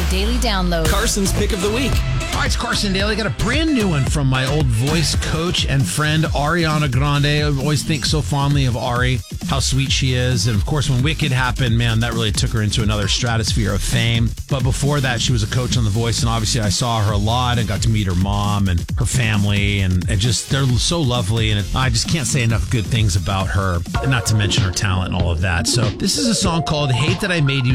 Daily Download. Carson's Pick of the Week. All right, it's Carson Daly. Got a brand new one from my old voice coach and friend, Ariana Grande. I always think so fondly of Ari, how sweet she is. And of course, when Wicked happened, man, that really took her into another stratosphere of fame. But before that, she was a coach on The Voice. And obviously, I saw her a lot and got to meet her mom and her family. And just, they're so lovely. And I just can't say enough good things about her, not to mention her talent and all of that. So this is a song called Hate That I Made You